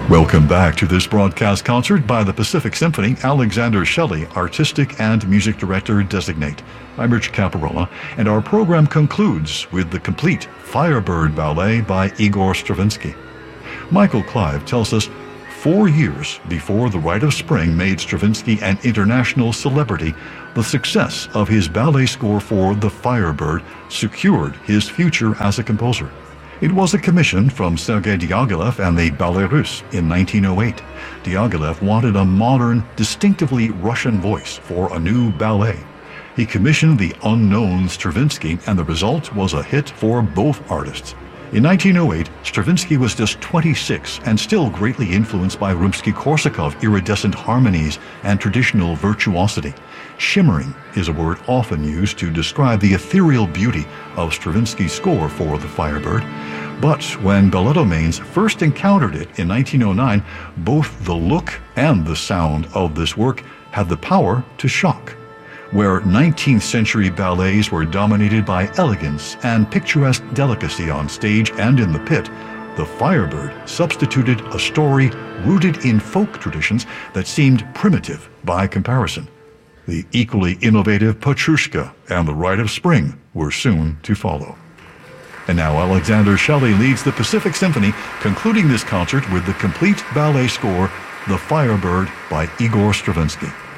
Welcome back to this broadcast concert by the Pacific Symphony, Alexander Shelley, Artistic and Music Director Designate. I'm Rich Caparola, and our program concludes with the complete Firebird Ballet by Igor Stravinsky. Michael Clive tells us 4 years before The Rite of Spring made Stravinsky an international celebrity, the success of his ballet score for The Firebird secured his future as a composer. It was a commission from Sergei Diaghilev and the Ballet Russe in 1908. Diaghilev wanted a modern, distinctively Russian voice for a new ballet. He commissioned the unknown Stravinsky, and the result was a hit for both artists. In 1908, Stravinsky was just 26 and still greatly influenced by Rimsky-Korsakov iridescent harmonies and traditional virtuosity. Shimmering is a word often used to describe the ethereal beauty of Stravinsky's score for The Firebird. But when Balletomanes first encountered it in 1909, both the look and the sound of this work had the power to shock. Where 19th century ballets were dominated by elegance and picturesque delicacy on stage and in the pit, The Firebird substituted a story rooted in folk traditions that seemed primitive by comparison. The equally innovative Petrushka and The Rite of Spring were soon to follow. And now Alexander Shelley leads the Pacific Symphony, concluding this concert with the complete ballet score, The Firebird by Igor Stravinsky.